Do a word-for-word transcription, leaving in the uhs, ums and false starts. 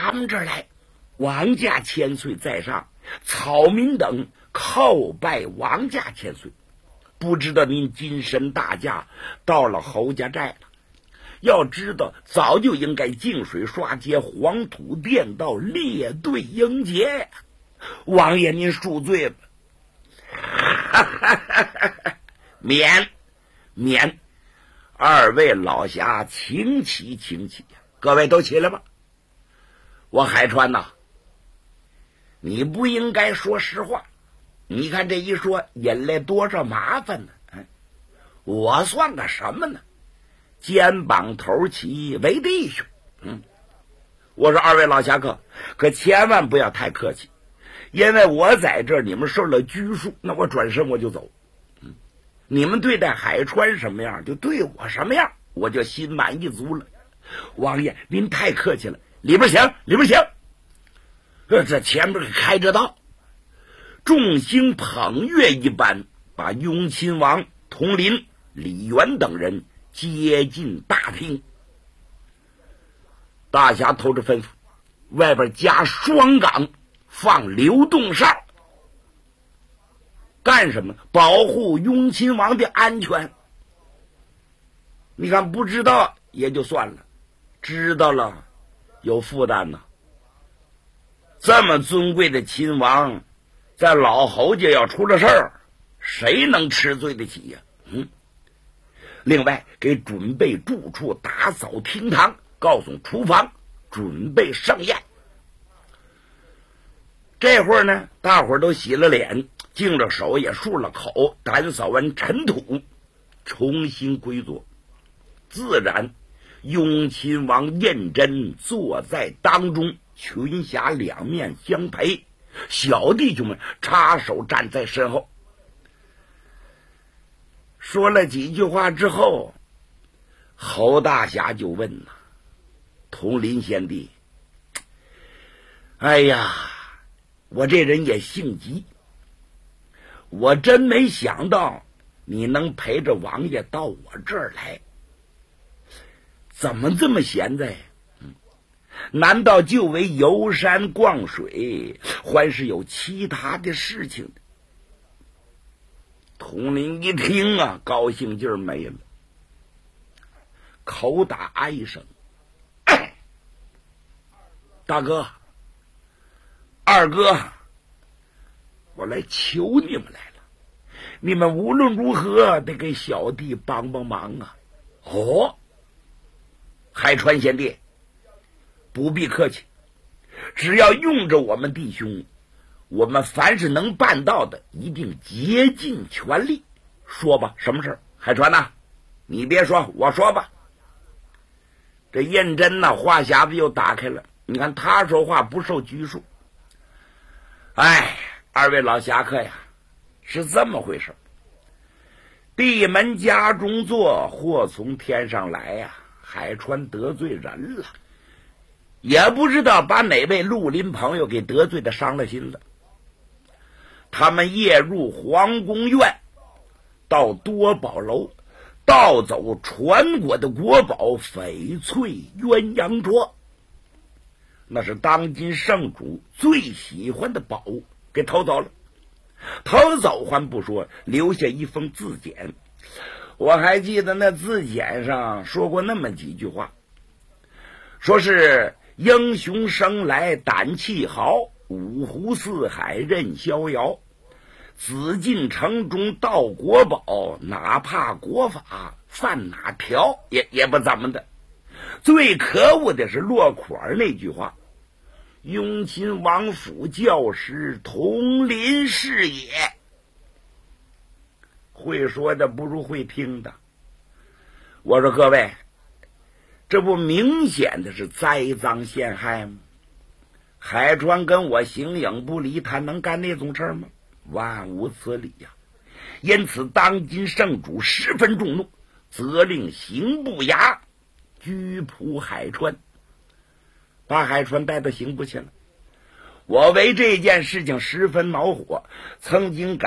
俺们这儿来，王家千岁在上，草民等叩拜王家千岁。不知道您金身大驾到了侯家寨了，要知道早就应该净水刷街，黄土垫道，列队迎接。王爷您恕罪吧。免免，二位老侠请起请起，各位都起来吧。我海川呐，你不应该说实话，你看这一说引来多少麻烦呢？哎，我算个什么呢？肩膀头齐为弟兄。嗯，我说二位老侠客，可千万不要太客气，因为我在这儿，你们受了拘束，那我转身我就走。嗯，你们对待海川什么样，就对我什么样，我就心满意足了。王爷您太客气了，里边请，里边请。呃，这前边开着道，众星捧月一般，把雍亲王、佟林、李元等人接进大厅。大侠头着吩咐，外边加双岗，放流动哨，干什么？保护雍亲王的安全。你看不知道也就算了，知道了有负担呢。这么尊贵的亲王，在老侯家要出了事儿，谁能吃罪得起呀？嗯。另外给准备住处，打扫厅堂，告诉厨房准备盛宴。这会儿呢，大伙儿都洗了脸，净了手，也漱了口，打扫完尘土，重新归坐。自然雍亲王胤禛坐在当中，群侠两面相陪，小弟兄们插手站在身后。说了几句话之后，侯大侠就问了佟林贤弟，哎呀，我这人也性急，我真没想到你能陪着王爷到我这儿来，怎么这么闲在？难道就为游山逛水，还是有其他的事情的？佟林一听啊，高兴劲儿没了，口打哀声：“哎，大哥，二哥，我来求你们来了，你们无论如何得给小弟帮帮忙啊！”哦，海川贤弟，不必客气，只要用着我们弟兄，我们凡是能办到的，一定竭尽全力。说吧，什么事？海川呐、啊，你别说，我说吧。这胤禛呐，话匣子又打开了。你看他说话不受拘束。哎，二位老侠客呀，是这么回事。闭门家中坐，祸从天上来呀、啊！海川得罪人了，也不知道把哪位绿林朋友给得罪的伤了心了。他们夜入皇宫院，到多宝楼，盗走传国的国宝翡翠鸳鸯镯，那是当今圣主最喜欢的宝物，给偷走了。偷走还不说，留下一封字简。我还记得那字简上说过那么几句话，说是英雄生来胆气豪，五湖四海任逍遥，紫禁城中盗国宝，哪怕国法犯哪条也也不怎么的。最可恶的是落款那句话，雍亲王府教师佟林是也。会说的不如会听的。我说各位，这不明显的是栽赃陷害吗？海川跟我形影不离，他能干那种事吗？万无此理呀、啊！因此当今圣主十分众怒，责令刑部衙拘捕海川，把海川带到刑部去了。我为这件事情十分恼火，曾经感